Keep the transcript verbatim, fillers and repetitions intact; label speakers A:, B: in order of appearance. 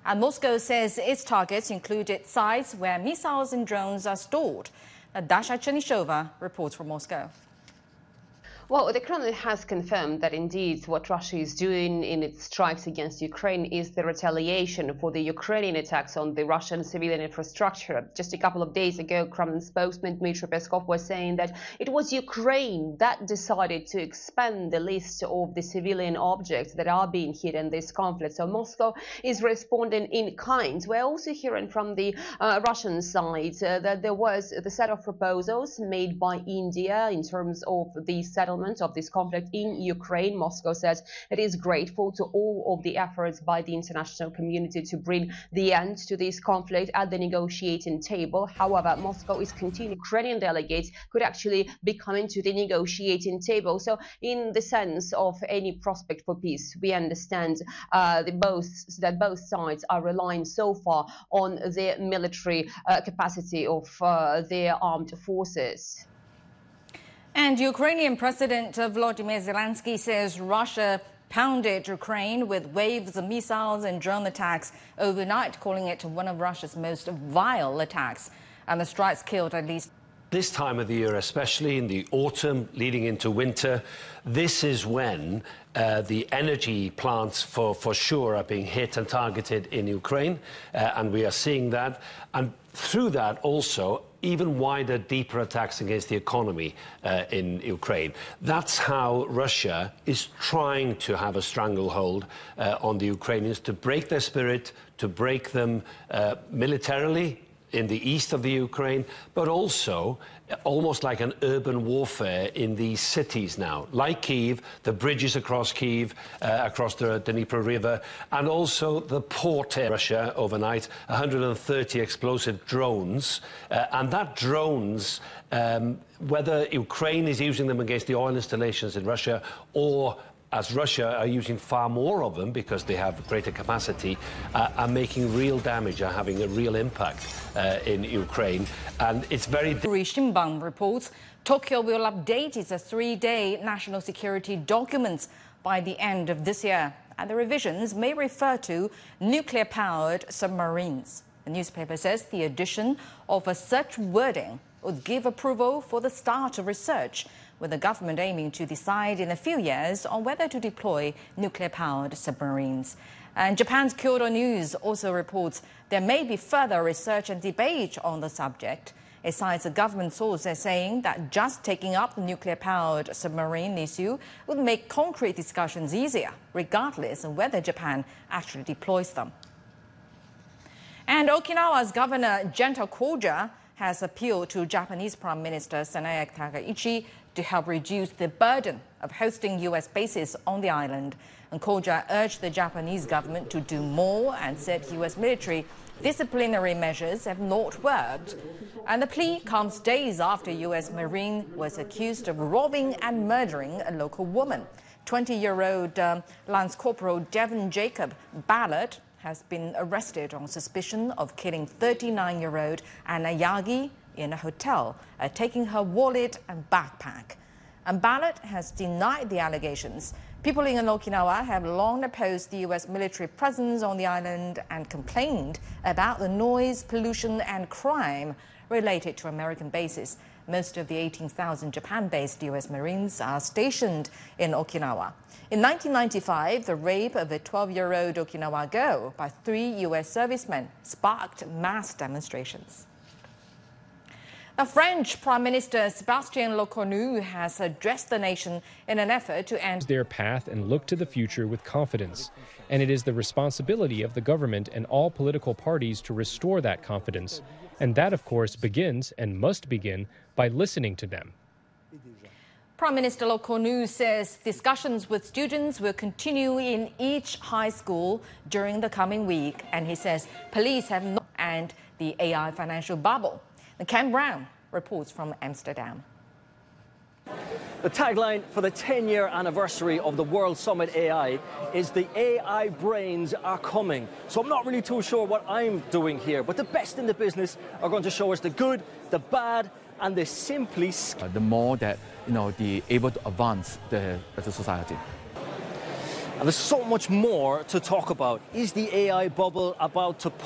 A: And Moscow says its targets included sites where missiles and drones are stored. Dasha Chernyshova reports from Moscow.
B: Well, the Kremlin has confirmed that indeed what Russia is doing in its strikes against Ukraine is the retaliation for the Ukrainian attacks on the Russian civilian infrastructure. Just a couple of days ago, Kremlin spokesman Dmitry Peskov was saying that it was Ukraine that decided to expand the list of the civilian objects that are being hit in this conflict. So Moscow is responding in kind. We're also hearing from the uh, Russian side uh, that there was the set of proposals made by India in terms of the settlement of this conflict in Ukraine. Moscow says it is grateful to all of the efforts by the international community to bring the end to this conflict at the negotiating table. However, Moscow is continuing. Ukrainian delegates could actually be coming to the negotiating table. So in the sense of any prospect for peace, we understand uh, the both, that both sides are relying so far on the military uh, capacity of uh, their armed forces.
A: And Ukrainian President Volodymyr Zelensky says Russia pounded Ukraine with waves of missiles and drone attacks overnight, calling it one of Russia's most vile attacks. And the strikes killed at least.
C: This time of the year, especially in the autumn leading into winter, this is when uh, the energy plants for, for sure are being hit and targeted in Ukraine, uh, and we are seeing that. And through that also, even wider, deeper attacks against the economy uh, in Ukraine. That's how Russia is trying to have a stranglehold uh, on the Ukrainians, to break their spirit, to break them uh, militarily in the east of the Ukraine, but also almost like an urban warfare in these cities now, like Kyiv, the bridges across Kyiv, uh, across the Dnieper River, and also the port in Russia overnight, one hundred thirty explosive drones. Uh, and that drones, um, whether Ukraine is using them against the oil installations in Russia or as Russia are using far more of them because they have greater capacity, uh, are making real damage, are having a real impact uh, in Ukraine. And it's very...
A: Shinban reports Tokyo will update its three-day national security documents by the end of this year. And the revisions may refer to nuclear-powered submarines. The newspaper says the addition of a such wording would give approval for the start of research, with the government aiming to decide in a few years on whether to deploy nuclear-powered submarines. And Japan's Kyodo News also reports there may be further research and debate on the subject. It cites a government source as saying that just taking up the nuclear-powered submarine issue would make concrete discussions easier, regardless of whether Japan actually deploys them. And Okinawa's Governor Gento Koja has appealed to Japanese Prime Minister Sanae Takaichi to help reduce the burden of hosting U S bases on the island. And Koja urged the Japanese government to do more and said U S military disciplinary measures have not worked. And the plea comes days after U S Marine was accused of robbing and murdering a local woman. twenty-year-old um, Lance Corporal Devon Jacob Ballard has been arrested on suspicion of killing thirty-nine-year-old Anna Yagi in a hotel, uh, taking her wallet and backpack. And Ballard has denied the allegations. People in Okinawa have long opposed the U S military presence on the island and complained about the noise, pollution and crime related to American bases. Most of the eighteen thousand Japan-based U S Marines are stationed in Okinawa. In nineteen ninety-five, the rape of a twelve-year-old Okinawa girl by three U S servicemen sparked mass demonstrations. The French Prime Minister Sébastien Lecornu has addressed the nation in an effort to end
D: their path and look to the future with confidence. And it is the responsibility of the government and all political parties to restore that confidence. And that, of course, begins and must begin by listening to them.
A: Prime Minister Lecornu says discussions with students will continue in each high school during the coming week. And he says police have not and the A I financial bubble. Ken Brown reports from Amsterdam.
E: The tagline for the ten-year anniversary of the World Summit A I is "The A I brains are coming." So I'm not really too sure what I'm doing here, but the best in the business are going to show us the good, the bad, and the simply...
F: Uh, the more that, you know, the able to advance the, the society.
E: And there's so much more to talk about. Is the A I bubble about to